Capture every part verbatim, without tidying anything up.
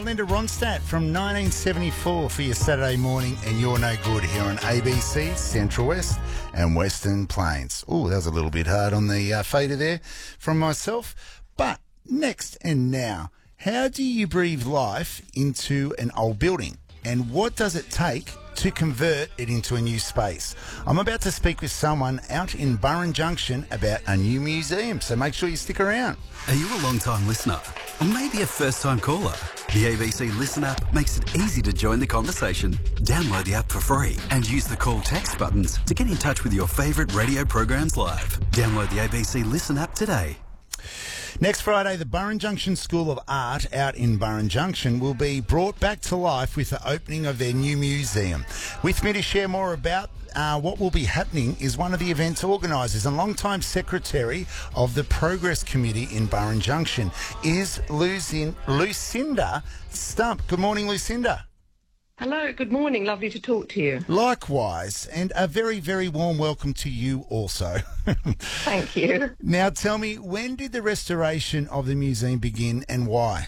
Linda Ronstadt from nineteen seventy-four for your Saturday morning, and You're No Good here on A B C Central West and Western Plains. Oh, that was a little bit hard on the uh, fader there from myself. But next and now, how do you breathe life into an old building? And what does it take to convert it into a new space? I'm about to speak with someone out in Burren Junction about a new museum, so make sure you stick around. Are you a long-time listener? Or maybe a first-time caller? The A B C Listen app makes it easy to join the conversation. Download the app for free and use the call text buttons to get in touch with your favourite radio programs live. Download the A B C Listen app today. Next Friday, the Burren Junction School of Art out in Burren Junction will be brought back to life with the opening of their new museum. With me to share more about uh, what will be happening is one of the event's organisers and long-time secretary of the Progress Committee in Burren Junction is Lucin- Lucinda Stump. Good morning, Lucinda. Hello, good morning. Lovely to talk to you. Likewise, and a very, very warm welcome to you also. Thank you. Now tell me, when did the restoration of the museum begin and why?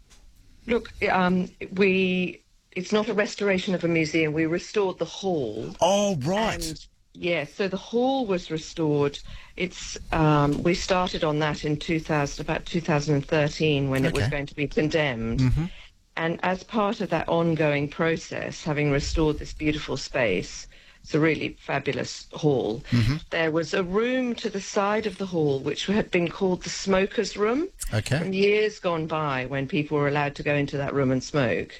Look, um, we it's not a restoration of a museum. We restored the hall. Oh, right. And, yes, so the hall was restored. It's um, we started on that in two thousand, about two thousand thirteen, when Okay. it was going to be condemned. Mm-hmm. And as part of that ongoing process, having restored this beautiful space, it's a really fabulous hall, Mm-hmm. there was a room to the side of the hall which had been called the smoker's room. Okay. From years gone by when people were allowed to go into that room and smoke.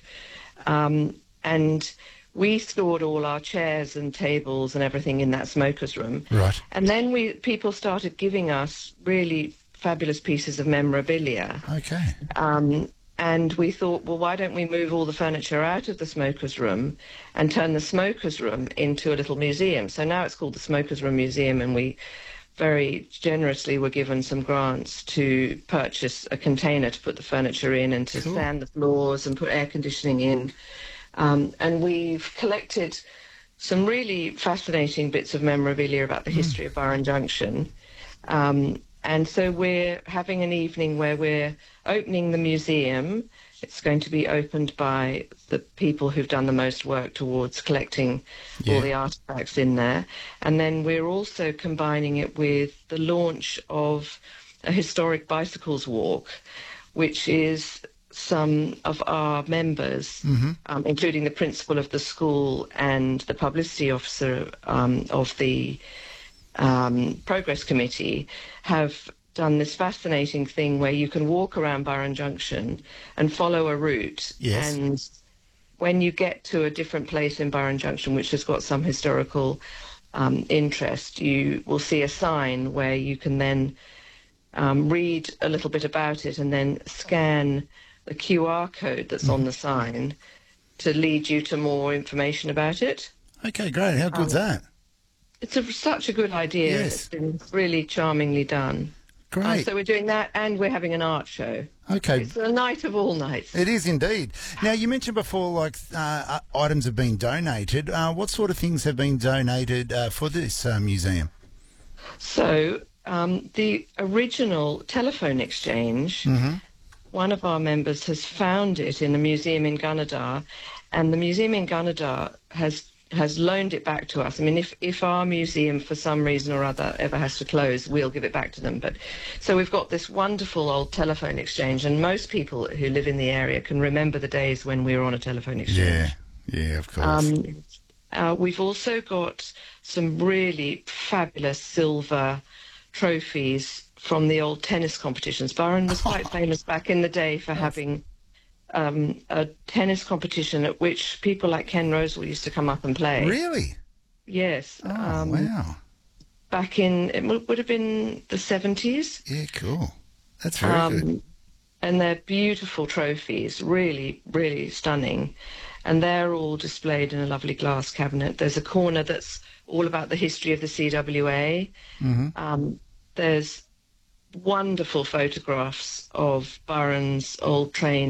Um, and we stored all our chairs and tables and everything in that smoker's room. Right. And then we people started giving us really fabulous pieces of memorabilia. Okay. Um, and we thought, well, why don't we move all the furniture out of the smoker's room and turn the smoker's room into a little museum? So now it's called the Smoker's Room Museum, and we very generously were given some grants to purchase a container to put the furniture in and to Cool. sand the floors and put air conditioning in. Um, and we've collected some really fascinating bits of memorabilia about the history of Burren Junction. Um, And so we're having an evening where we're opening the museum. It's going to be opened by the people who've done the most work towards collecting Yeah. all the artifacts in there. And then we're also combining it with the launch of a historic bicycles walk, which is some of our members, Mm-hmm. um, including the principal of the school and the publicity officer um, of the Um, Progress Committee, have done this fascinating thing where you can walk around Burren Junction and follow a route. Yes. And when you get to a different place in Burren Junction, which has got some historical um, interest, you will see a sign where you can then um, read a little bit about it and then scan the Q R code that's on the sign to lead you to more information about it. Okay, great. How good's Um, that? It's a, such a good idea. Yes. It's been really charmingly done. Uh, Great. so we're doing that, and we're having an art show. Okay. It's a night of all nights. It is indeed. Now, you mentioned before, like, uh, items have been donated. Uh, what sort of things have been donated uh, for this uh, museum? So um, the original telephone exchange, Mm-hmm. one of our members has found it in a museum in Gunnedah, and the museum in Gunnedah has has loaned it back to us. I mean, if, if our museum, for some reason or other, ever has to close, we'll give it back to them. But so we've got this wonderful old telephone exchange, and most people who live in the area can remember the days when we were on a telephone exchange. Yeah, yeah, of course. Um, uh, we've also got some really fabulous silver trophies from the old tennis competitions. Burren was quite famous back in the day for having um, a tennis competition at which people like Ken Rosewall used to come up and play. Really? Yes. Oh, um, wow. Back in, it w- would have been the seventies. Yeah, cool. That's very good. Um, and they're beautiful trophies, really, really stunning. And they're all displayed in a lovely glass cabinet. There's a corner that's all about the history of the C W A. Mm-hmm. Um, there's wonderful photographs of Burren's old train